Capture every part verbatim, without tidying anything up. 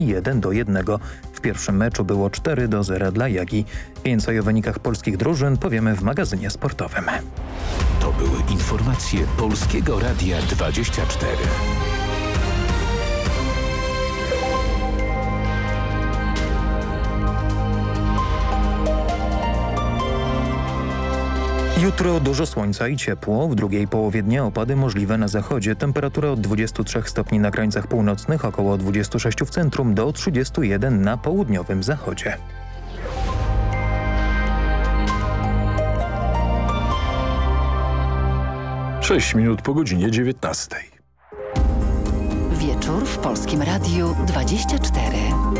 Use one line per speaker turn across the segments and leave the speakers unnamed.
jeden do jednego. W pierwszym meczu było cztery do zera dla Jagi. Więcej o wynikach polskich drużyn powiemy w magazynie sportowym.
To były informacje Polskiego Radia dwadzieścia cztery.
Jutro dużo słońca i ciepło. W drugiej połowie dnia opady możliwe na zachodzie. Temperatura od dwudziestu trzech stopni na krańcach północnych, około dwudziestu sześciu w centrum do trzydziestu jeden na południowym zachodzie.
Sześć minut po godzinie dziewiętnastej.
Wieczór w Polskim Radiu dwadzieścia cztery.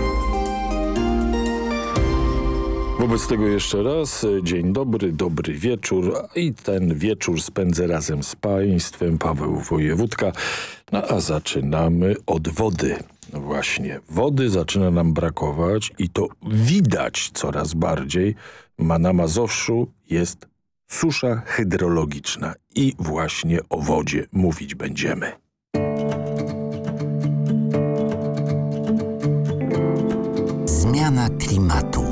Wobec tego jeszcze raz dzień dobry, dobry wieczór i ten wieczór spędzę razem z Państwem Paweł Wojewódka. No a zaczynamy od wody. Właśnie, wody zaczyna nam brakować i to widać coraz bardziej. Ma na Mazowszu jest susza hydrologiczna i właśnie o wodzie mówić będziemy.
Zmiana klimatu.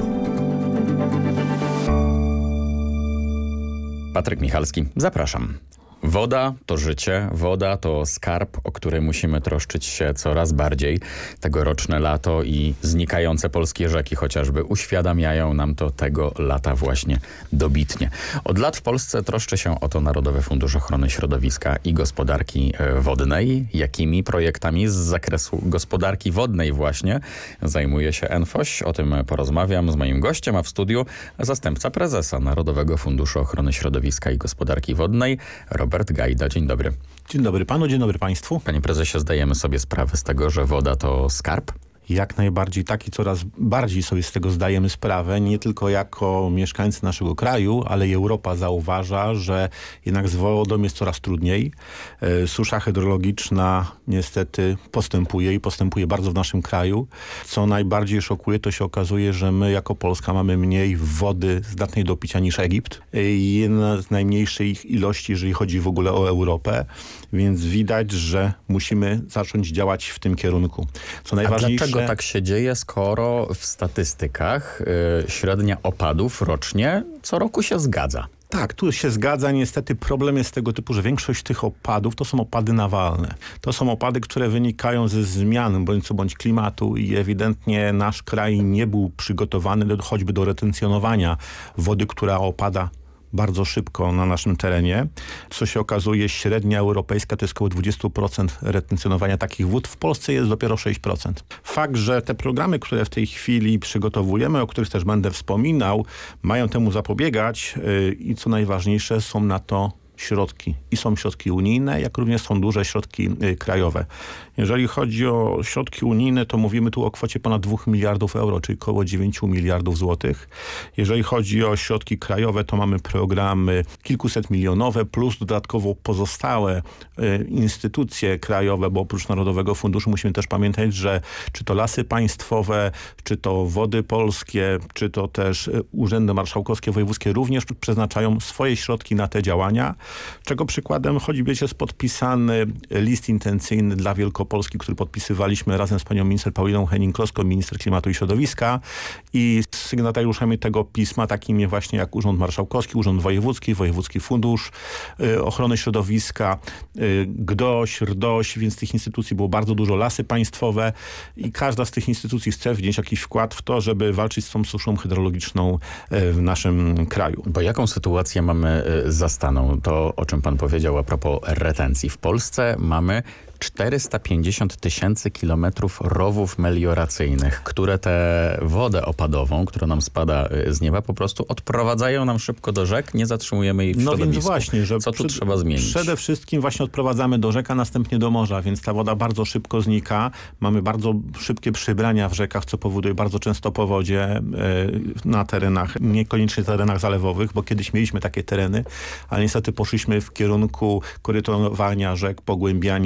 Patryk Michalski, zapraszam. Woda to życie, woda to skarb, o który musimy troszczyć się coraz bardziej. Tegoroczne lato i znikające polskie rzeki chociażby uświadamiają nam to tego lata właśnie dobitnie. Od lat w Polsce troszczy się o to Narodowy Fundusz Ochrony Środowiska i Gospodarki Wodnej. Jakimi projektami z zakresu gospodarki wodnej właśnie zajmuje się NFOŚ? O tym porozmawiam z moim gościem, a w studiu zastępca prezesa Narodowego Funduszu Ochrony Środowiska i Gospodarki Wodnej, Robert Gajda. Dzień dobry.
Dzień dobry panu, dzień dobry państwu.
Panie prezesie, zdajemy sobie sprawę z tego, że woda to skarb?
Jak najbardziej tak i coraz bardziej sobie z tego zdajemy sprawę, nie tylko jako mieszkańcy naszego kraju, ale i Europa zauważa, że jednak z wodą jest coraz trudniej. E, susza hydrologiczna niestety postępuje i postępuje bardzo w naszym kraju. Co najbardziej szokuje, to się okazuje, że my jako Polska mamy mniej wody zdatnej do picia niż Egipt. E, jedna z najmniejszych ilości, jeżeli chodzi w ogóle o Europę, więc widać, że musimy zacząć działać w tym kierunku. Co najważniejsze...
A dlaczego tak się dzieje, skoro w statystykach yy, średnia opadów rocznie co roku się zgadza?
Tak, tu się zgadza. Niestety problem jest tego typu, że większość tych opadów to są opady nawalne. To są opady, które wynikają ze zmian bądź co bądź klimatu i ewidentnie nasz kraj nie był przygotowany do, choćby do retencjonowania wody, która opada bardzo szybko na naszym terenie. Co się okazuje, średnia europejska to jest około dwadzieścia procent retencjonowania takich wód. W Polsce jest dopiero sześć procent. Fakt, że te programy, które w tej chwili przygotowujemy, o których też będę wspominał, mają temu zapobiegać yy, i co najważniejsze, są na to środki. I są środki unijne, jak również są duże środki y, krajowe. Jeżeli chodzi o środki unijne, to mówimy tu o kwocie ponad dwóch miliardów euro, czyli około dziewięciu miliardów złotych. Jeżeli chodzi o środki krajowe, to mamy programy kilkuset milionowe, plus dodatkowo pozostałe y, instytucje krajowe, bo oprócz Narodowego Funduszu musimy też pamiętać, że czy to Lasy Państwowe, czy to Wody Polskie, czy to też y, Urzędy Marszałkowskie, Wojewódzkie również przeznaczają swoje środki na te działania. Czego przykładem choćby jest podpisany list intencyjny dla Wielkopolski, który podpisywaliśmy razem z panią minister Pauliną Henning-Kloską, minister klimatu i środowiska, i z sygnatariuszami tego pisma, takimi właśnie jak Urząd Marszałkowski, Urząd Wojewódzki, Wojewódzki Fundusz y, Ochrony Środowiska, y, GDOŚ, RDOŚ, więc tych instytucji było bardzo dużo, Lasy Państwowe i każda z tych instytucji chce wnieść jakiś wkład w to, żeby walczyć z tą suszą hydrologiczną y, w naszym kraju.
Bo jaką sytuację mamy y, zastaną? To, o czym pan powiedział a propos retencji. W Polsce mamy czterysta pięćdziesiąt tysięcy kilometrów rowów melioracyjnych, które tę wodę opadową, która nam spada z nieba, po prostu odprowadzają nam szybko do rzek, nie zatrzymujemy jej w
no
środowisku.
Więc właśnie, że
Co tu
przed,
trzeba zmienić?
Przede wszystkim właśnie odprowadzamy do rzek, a następnie do morza, więc ta woda bardzo szybko znika. Mamy bardzo szybkie przybrania w rzekach, co powoduje bardzo często powodzie yy, na terenach, niekoniecznie terenach zalewowych, bo kiedyś mieliśmy takie tereny, ale niestety poszliśmy w kierunku korytowania rzek, pogłębiania, betonowania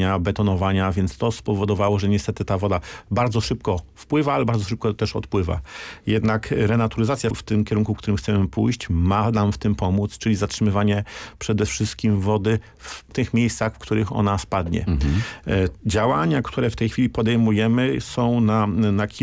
betonowania, więc to spowodowało, że niestety ta woda bardzo szybko wpływa, ale bardzo szybko też odpływa. Jednak renaturyzacja w tym kierunku, w którym chcemy pójść, ma nam w tym pomóc, czyli zatrzymywanie przede wszystkim wody w tych miejscach, w których ona spadnie. Mhm. Działania, które w tej chwili podejmujemy, są na, na